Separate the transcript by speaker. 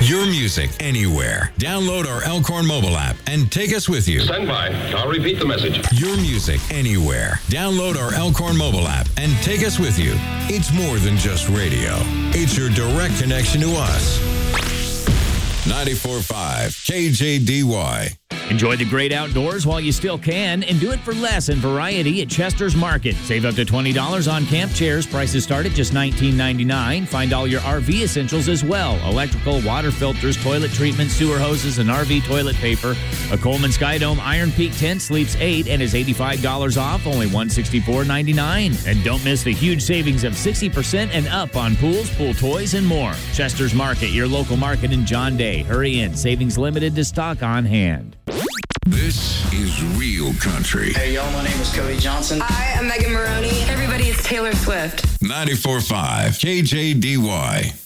Speaker 1: Your music anywhere. Download our Elkhorn mobile app and take us with you.
Speaker 2: Stand by. I'll repeat the message.
Speaker 1: Your music anywhere. Download our Elkhorn mobile app and take us with you. It's more than just radio. It's your direct connection to us. 94.5 KJDY.
Speaker 3: Enjoy the great outdoors while you still can, and do it for less in variety at Chester's Market. Save up to $20 on camp chairs. Prices start at just $19.99. Find all your RV essentials as well. Electrical, water filters, toilet treatment, sewer hoses, and RV toilet paper. A Coleman Skydome Iron Peak tent sleeps 8 and is $85 off, only $164.99. And don't miss the huge savings of 60% and up on pools, pool toys, and more. Chester's Market, your local market in John Day. Hurry in. Savings limited to stock on hand.
Speaker 1: This is real country.
Speaker 4: Hey, y'all, my name is Cody Johnson.
Speaker 5: Hi, I'm Megan Maroney. Everybody, it's Taylor Swift.
Speaker 1: 94.5 KJDY.